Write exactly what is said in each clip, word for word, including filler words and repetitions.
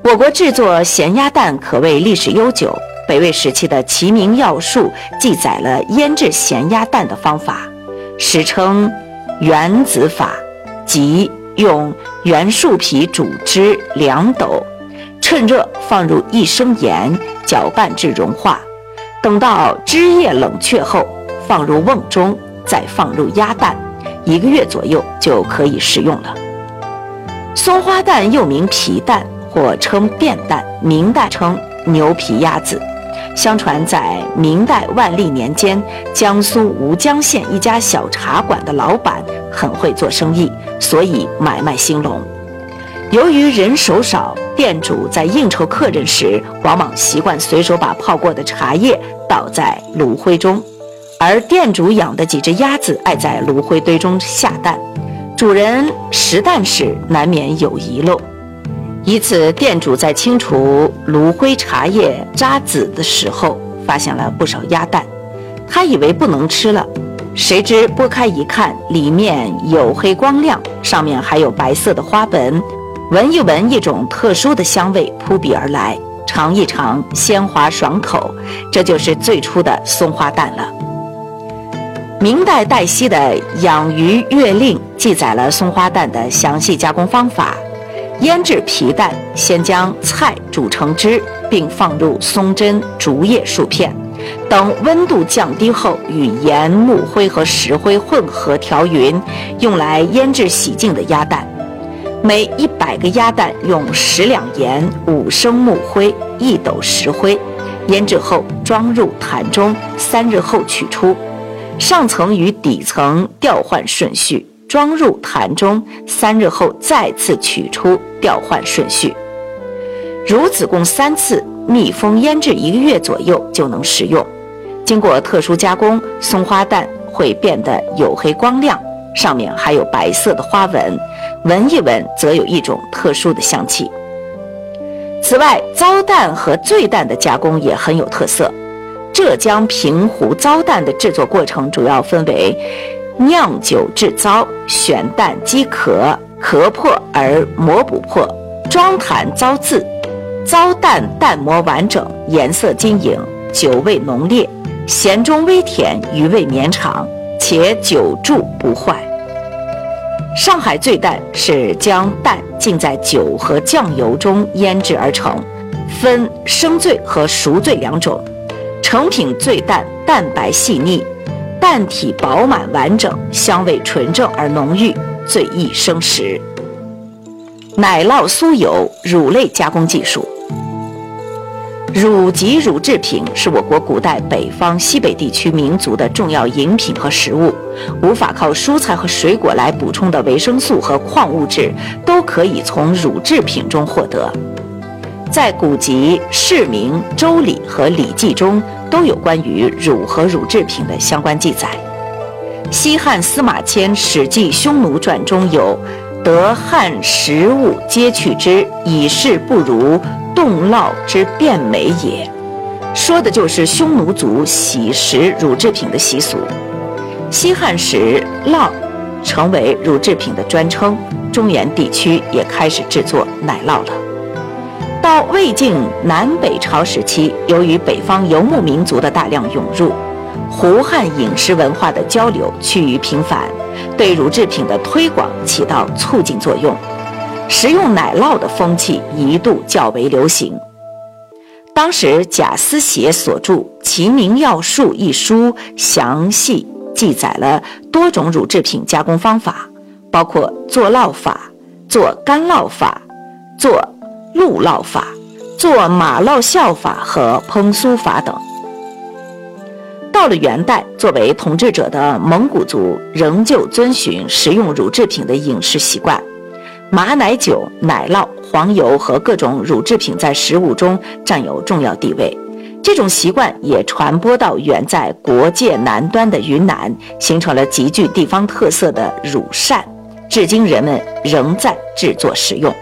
我国制作咸鸭蛋可谓历史悠久，北魏时期的《齐民要术》记载了腌制咸鸭蛋的方法，史称原子法，即用原树皮煮汁两斗，趁热放入一升盐，搅拌至融化，等到汁液冷却后，放入瓮中，再放入鸭蛋，一个月左右就可以食用了。松花蛋又名皮蛋，或称便蛋，明代称牛皮鸭子。相传在明代万历年间，江苏吴江县一家小茶馆的老板很会做生意，所以买卖兴隆。由于人手少，店主在应酬客人时，往往习惯随手把泡过的茶叶倒在炉灰中，而店主养的几只鸭子爱在炉灰堆中下蛋，主人拾蛋时难免有遗漏。一次，店主在清除炉灰茶叶渣子的时候，发现了不少鸭蛋，他以为不能吃了，谁知剥开一看，里面黝黑光亮，上面还有白色的花纹，闻一闻，一种特殊的香味扑鼻而来，尝一尝，鲜滑爽口，这就是最初的松花蛋了。明代戴希的《养鱼月令》记载了松花蛋的详细加工方法。腌制皮蛋，先将菜煮成汁，并放入松针、竹叶数片，等温度降低后，与盐、木灰和石灰混合调匀，用来腌制洗净的鸭蛋。每一百个鸭蛋用十两盐、五升木灰、一斗石灰，腌制后装入坛中，三日后取出。上层与底层调换顺序，装入坛中，三日后再次取出，调换顺序。如此共三次，密封腌制一个月左右就能食用。经过特殊加工，松花蛋会变得黝黑光亮，上面还有白色的花纹，闻一闻则有一种特殊的香气。此外，糟蛋和醉蛋的加工也很有特色。浙江平湖糟蛋的制作过程主要分为酿酒制糟、选蛋击壳、壳破而膜不破、装坛糟渍。糟蛋蛋膜完整，颜色晶莹，酒味浓烈，咸中微甜，余味绵长，且久贮不坏。上海醉蛋是将蛋浸在酒和酱油中腌制而成，分生醉和熟醉两种。成品醉蛋蛋白细腻，蛋体饱满完整，香味纯正而浓郁，最易生食。奶酪酥油乳类加工技术。乳及乳制品是我国古代北方西北地区民族的重要饮品和食物，无法靠蔬菜和水果来补充的维生素和矿物质都可以从乳制品中获得。在古籍《释明》《周礼》和《礼记》中都有关于乳和乳制品的相关记载。西汉司马迁《史记匈奴传》中有得汉食物皆去之，以是不如冻酪之变美也，说的就是匈奴族喜食乳制品的习俗。西汉时，酪成为乳制品的专称，中原地区也开始制作奶酪了。到魏晋南北朝时期，由于北方游牧民族的大量涌入，胡汉饮食文化的交流趋于频繁，对乳制品的推广起到促进作用，食用奶酪的风气一度较为流行。当时贾思勰所著《齐民要术》一书详细记载了多种乳制品加工方法，包括做酪法、做干酪法、做鹿酪法、做马酪效法和烹酥法等。到了元代，作为统治者的蒙古族仍旧遵循食用乳制品的饮食习惯，马奶酒、奶酪、黄油和各种乳制品在食物中占有重要地位。这种习惯也传播到远在国界南端的云南，形成了极具地方特色的乳扇，至今人们仍在制作食用。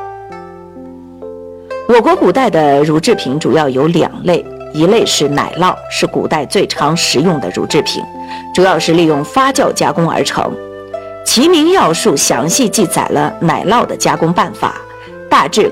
我国古代的乳制品主要有两类，一类是奶酪，是古代最常食用的乳制品，主要是利用发酵加工而成。《齐民要术》详细记载了奶酪的加工办法，大致